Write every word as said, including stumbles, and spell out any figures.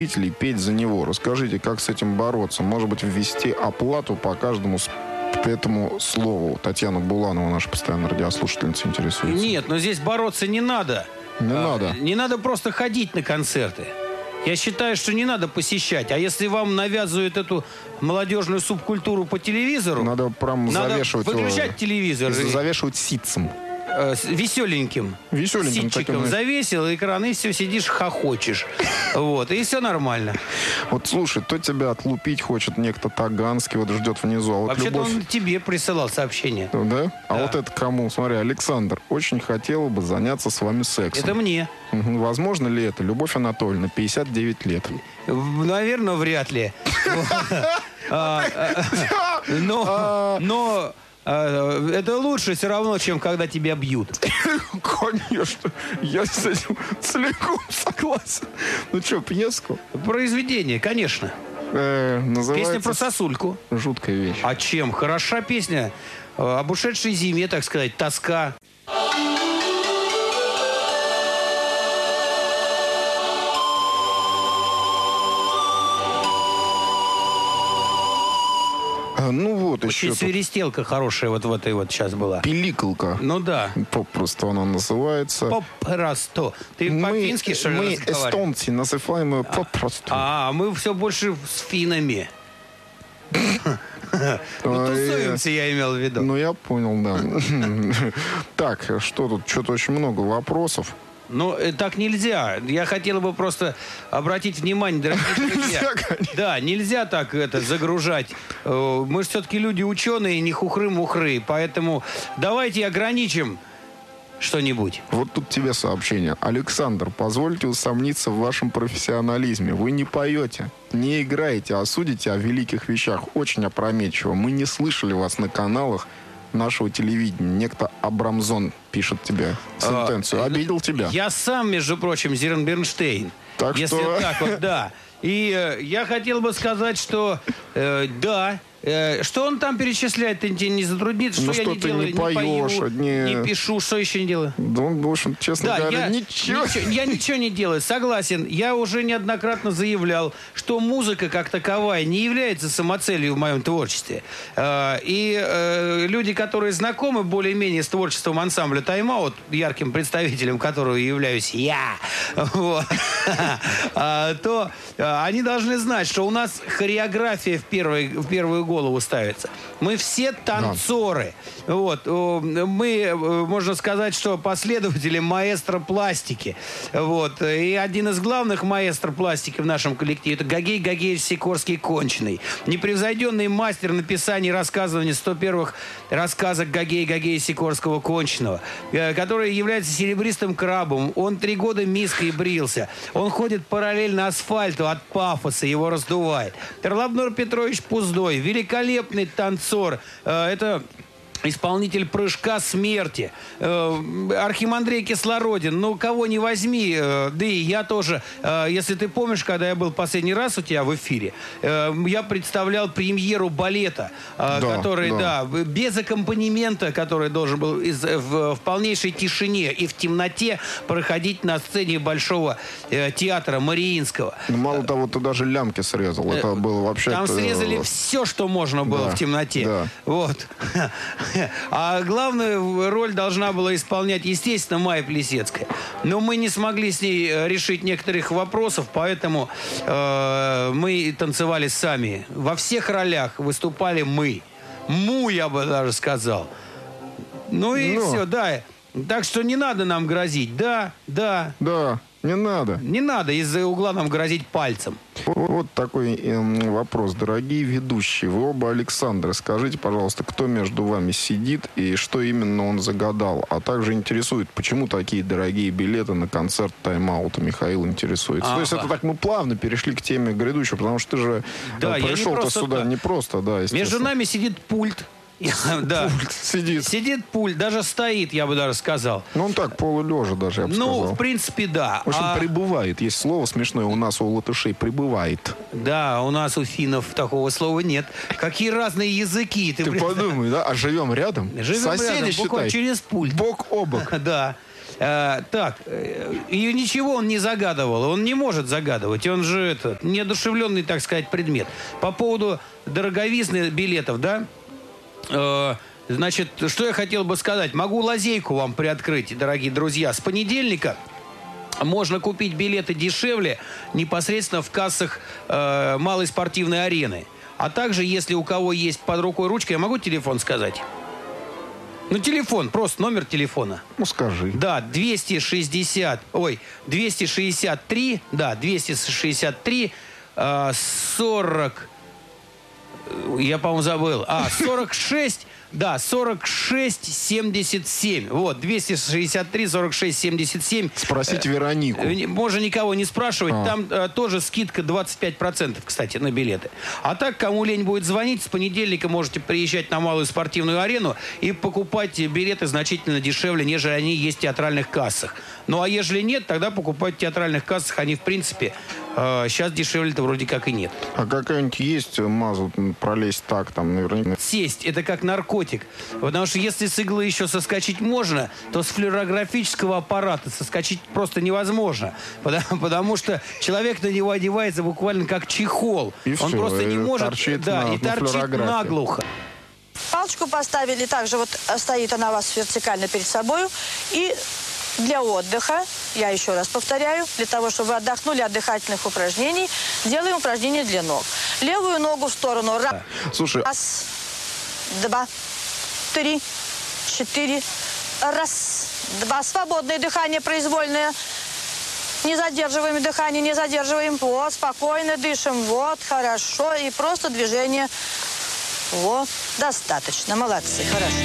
петь за него. Расскажите, как с этим бороться? Может быть, ввести оплату по каждому этому слову? Татьяна Буланова, наша постоянная радиослушательница, интересуется. Нет, но здесь бороться не надо. Не а, надо. Не надо просто ходить на концерты. Я считаю, что не надо посещать. А если вам навязывают эту молодежную субкультуру по телевизору... Надо прям надо завешивать... выключать его, телевизор. Завешивать ситцем. Э, веселеньким. Веселеньким. Ситчиком таким... завесил экран, и все, сидишь, хохочешь. Вот, и все нормально. Вот слушай, то тебя отлупить хочет некто Таганский, вот ждет внизу. А вот Вообще-то любовь... он тебе присылал сообщение. Да? А да. вот это кому? Смотри, Александр, очень хотела бы заняться с вами сексом. Это мне. Возможно ли это? Любовь Анатольевна, пятьдесят девять лет. Наверное, вряд ли. Но... это лучше все равно, чем когда тебя бьют. Конечно. Я с этим целиком согласен. Ну что, пьеску? Произведение, конечно. Э, называется... Песня про сосульку. Жуткая вещь. А чем? Хороша песня. Об ушедшей зиме, так сказать, тоска. Ну вот очень еще свиристелка тут... хорошая вот в этой вот сейчас была. Пиликалка. Ну да. Попросту она называется. Попросту. Ты мы, по-фински, что ли, мы эстонцы называем ее попросту. А, а мы все больше с финами. Ну, тусуемся, я имел в виду. Ну, я понял, да. Так, что тут? Что-то очень много вопросов. Ну, так нельзя. Я хотел бы просто обратить внимание, дорогие друзья. Да, нельзя так это загружать. Мы же все-таки люди ученые, не хухры-мухры. Поэтому давайте ограничим что-нибудь. Вот тут тебе сообщение. Александр, позвольте усомниться в вашем профессионализме. Вы не поете, не играете, а судите о великих вещах. Очень опрометчиво. Мы не слышали вас на каналах нашего телевидения. Некто Абрамзон пишет тебе сентенцию. Обидел тебя. Я сам, между прочим, Зернбернштейн. Так Если что... так вот, да. И э, я хотел бы сказать, что э, да, э, что он там перечисляет, ты тебе не затруднит, что ну, я что не делаю, не, не поешь, пою, не... не пишу, что еще не делаю? Да, в общем, честно да, говоря, я, ничего. ничего. Я ничего не делаю, согласен. Я уже неоднократно заявлял, что музыка как таковая не является самоцелью в моем творчестве. Э, и э, люди, которые знакомы более-менее с творчеством ансамбля «Тайм-аут», ярким представителем которого являюсь я, вот, то они должны знать, что у нас хореография в, первой, в первую голову ставится. Мы все танцоры. Да. Вот. Мы, можно сказать, что последователи маэстро пластики. Вот. И один из главных маэстро пластики в нашем коллективе — это Гагей Гагеевич Сикорский Конченый. Непревзойденный мастер написания и рассказывания сто первых рассказок Гагея Гагея Сикорского Конченого, который является серебристым крабом. Он три года миской брился. Он ходит параллельно асфальту от пафоса, его раздувает. Терлабнур Петрович Пуздой, великолепный танцор. Это исполнитель прыжка смерти. Архимандрей Кислородин. Ну, кого не возьми. Да и я тоже. Если ты помнишь, когда я был последний раз у тебя в эфире, я представлял премьеру балета, да, который, да. да, без аккомпанемента, который должен был из, в, в полнейшей тишине и в темноте проходить на сцене Большого театра Мариинского. Мало того, ты даже лямки срезал. Это было вообще... Там срезали все, что можно было, да, в темноте. Да. Вот. А главную роль должна была исполнять, естественно, Майя Плесецкая. Но мы не смогли с ней решить некоторых вопросов, поэтому э, мы танцевали сами. Во всех ролях выступали мы. Му, я бы даже сказал. Ну и Но. все, да. Так что не надо нам грозить. Да, да. Да. Не надо. Не надо из-за угла нам грозить пальцем. Вот такой э, вопрос. Дорогие ведущие, вы оба Александры. Скажите, пожалуйста, кто между вами сидит и что именно он загадал? А также интересует, почему такие дорогие билеты на концерт «Тайм-аута». Михаил интересуется. А-ха. То есть это так мы плавно перешли к теме грядущей, потому что ты же да, пришел-то сюда так. не просто. Да, между нами сидит пульт. Да. Пульт сидит. Сидит пульт, даже стоит, я бы даже сказал. Ну, он так, полулежа даже, я бы ну, сказал. Ну, в принципе, да. В общем, а... прибывает. Есть слово смешное у нас, у латышей, прибывает. Да, у нас, у финнов, такого слова нет. Какие разные языки. Ты, ты подумай, да? А живем рядом? Живем Соседи, рядом, считай. Через пульт. Бок о бок. Да. Э, так, э, и ничего он не загадывал. Он не может загадывать. Он же это, неодушевленный, так сказать, предмет. По поводу дороговизны билетов, да? Э, значит, что я хотел бы сказать. Могу лазейку вам приоткрыть, дорогие друзья. С понедельника можно купить билеты дешевле непосредственно в кассах э, малой спортивной арены. А также, если у кого есть под рукой ручка, я могу телефон сказать? Ну, телефон, просто номер телефона. Ну, скажи. Да, двести шестьдесят, ой, двести шестьдесят три, да, двести шестьдесят три, э, сорок, я, по-моему, забыл, а, сорок шесть, да, сорок шесть семьдесят семь. Вот, двести шестьдесят три сорок шесть семьдесят семь. Спросите Веронику. Можно никого не спрашивать. А. Там э, тоже скидка двадцать пять процентов, кстати, на билеты. А так, кому лень будет звонить, с понедельника можете приезжать на малую спортивную арену и покупать билеты значительно дешевле, нежели они есть в театральных кассах. Ну, а ежели нет, тогда покупать в театральных кассах. Они, в принципе, э, сейчас дешевле-то вроде как и нет. А какая-нибудь есть мазу пролезть так, там, наверняка? Сесть – это как наркотик. Потому что если с иглы еще соскочить можно, то с флюорографического аппарата соскочить просто невозможно. Потому, потому что человек на него одевается буквально как чехол. И Он все, просто не и может... торчит да, на- и на торчит флюорографии. наглухо. Палочку поставили, также вот стоит она у вас вертикально перед собой. И для отдыха, я еще раз повторяю, для того, чтобы вы отдохнули от дыхательных упражнений, делаем упражнения для ног. Левую ногу в сторону. Раз, Слушай, раз, два, три, четыре. Раз, два. Свободное дыхание произвольное. Не задерживаем дыхание, не задерживаем. Вот, спокойно дышим. Вот, хорошо. И просто движение. Вот, достаточно. Молодцы, хорошо.